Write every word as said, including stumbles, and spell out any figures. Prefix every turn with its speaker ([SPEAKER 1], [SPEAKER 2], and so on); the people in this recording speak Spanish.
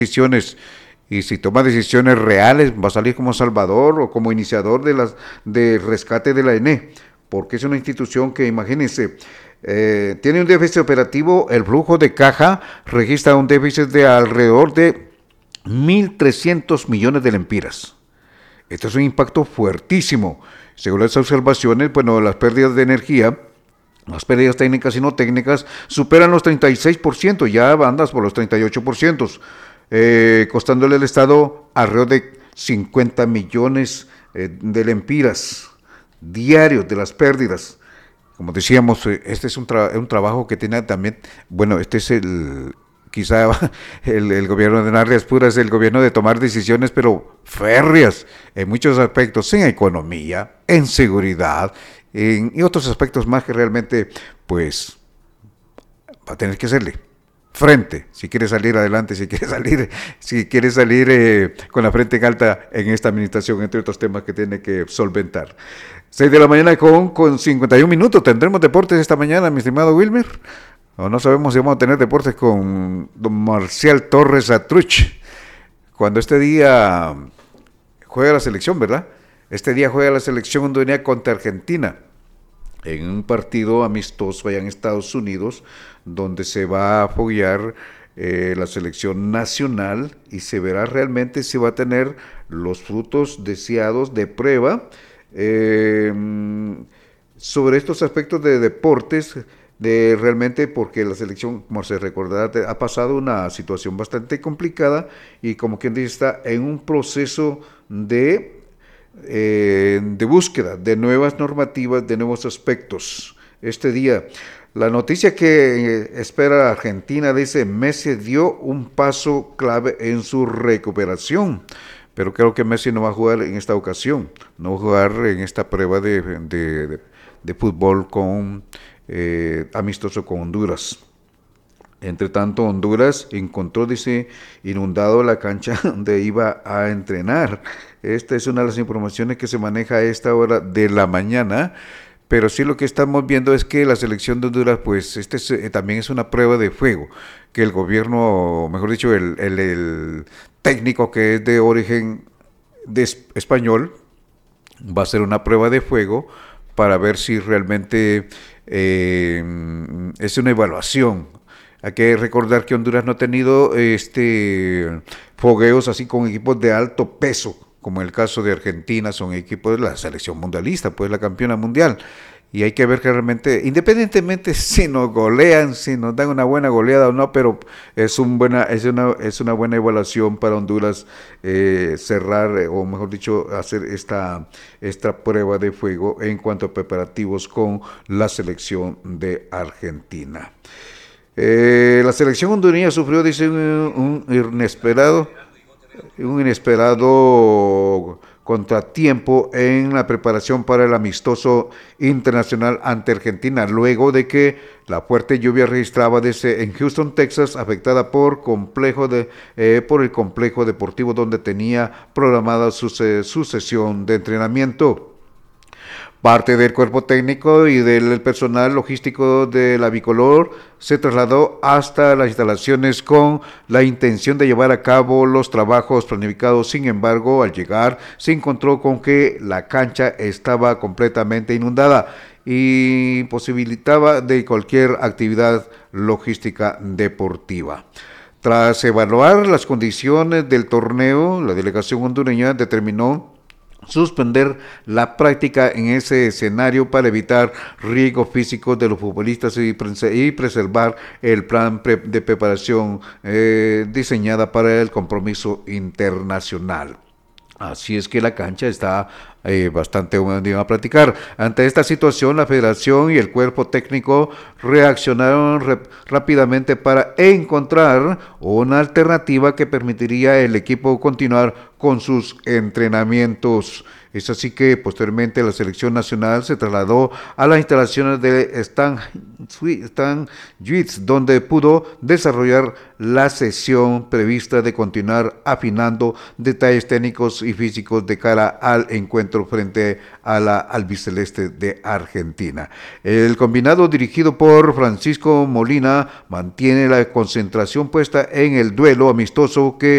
[SPEAKER 1] decisiones y si toma decisiones reales va a salir como salvador o como iniciador de las de rescate de la E N E, porque es una institución que, imagínense, eh, tiene un déficit operativo, el flujo de caja registra un déficit de alrededor de mil trescientos millones de lempiras. Esto es un impacto fuertísimo. Según las observaciones, bueno, las pérdidas de energía, las pérdidas técnicas y no técnicas superan los treinta y seis por ciento, ya bandas por los treinta y ocho por ciento, eh, costándole al Estado alrededor de cincuenta millones eh, de lempiras diarios de las pérdidas. Como decíamos, este es un, tra un trabajo que tiene también, bueno, este es el, quizá el, el gobierno de Narrias Pura es el gobierno de tomar decisiones, pero férreas en muchos aspectos, en economía, en seguridad, en, y otros aspectos más que realmente, pues, va a tener que hacerle frente, si quiere salir adelante, si quiere salir, si quiere salir eh, con la frente en alta en esta administración, entre otros temas que tiene que solventar. seis de la mañana con, con cincuenta y un minutos, tendremos deportes esta mañana, mi estimado Wilmer, o no sabemos si vamos a tener deportes con don Marcial Torres Atruch, cuando este día juega la selección, ¿verdad? Este día juega la selección hondureña contra Argentina, en un partido amistoso allá en Estados Unidos, donde se va a foguear eh, la selección nacional y se verá realmente si va a tener los frutos deseados de prueba eh, sobre estos aspectos de deportes, de realmente porque la selección, como se recordará, ha pasado una situación bastante complicada y como quien dice está en un proceso de Eh, de búsqueda de nuevas normativas, de nuevos aspectos. Este día, la noticia que eh, espera Argentina dice, Messi dio un paso clave en su recuperación, pero creo que Messi no va a jugar en esta ocasión, no va a jugar en esta prueba de, de, de, de fútbol con eh, amistoso con Honduras. Entre tanto, Honduras encontró, dice, inundado la cancha donde iba a entrenar. Esta es una de las informaciones que se maneja a esta hora de la mañana, pero sí lo que estamos viendo es que la selección de Honduras, pues, este es, eh, también es una prueba de fuego, que el gobierno, mejor dicho, el, el, el técnico que es de origen de español, va a hacer una prueba de fuego para ver si realmente eh, es una evaluación. Hay que recordar que Honduras no ha tenido este fogueos así con equipos de alto peso, como el caso de Argentina, son equipos de la selección mundialista, pues la campeona mundial. Y hay que ver que realmente, independientemente si nos golean, si nos dan una buena goleada o no, pero es, un buena, es, una, es una buena evaluación para Honduras eh, cerrar, o mejor dicho, hacer esta, esta prueba de fuego en cuanto a preparativos con la selección de Argentina. Eh, la selección hondureña sufrió, dice, un, un inesperado, un inesperado contratiempo en la preparación para el amistoso internacional ante Argentina, luego de que la fuerte lluvia registraba desde en Houston, Texas, afectada por complejo de eh, por el complejo deportivo donde tenía programada su, su sesión de entrenamiento. Parte del cuerpo técnico y del personal logístico de la bicolor se trasladó hasta las instalaciones con la intención de llevar a cabo los trabajos planificados. Sin embargo, al llegar se encontró con que la cancha estaba completamente inundada y imposibilitaba de cualquier actividad logística deportiva. Tras evaluar las condiciones del torneo, la delegación hondureña determinó suspender la práctica en ese escenario para evitar riesgos físicos de los futbolistas y, y preservar el plan pre de preparación eh, diseñada para el compromiso internacional. Así es que la cancha está eh, bastante buena a platicar. Ante esta situación, la federación y el cuerpo técnico reaccionaron rápidamente para encontrar una alternativa que permitiría al equipo continuar con sus entrenamientos. Es así que posteriormente la selección nacional se trasladó a las instalaciones de Stan Juiz, donde pudo desarrollar la sesión prevista de continuar afinando detalles técnicos y físicos de cara al encuentro frente a la albiceleste de Argentina. El combinado dirigido por Francisco Molina mantiene la concentración puesta en el duelo amistoso que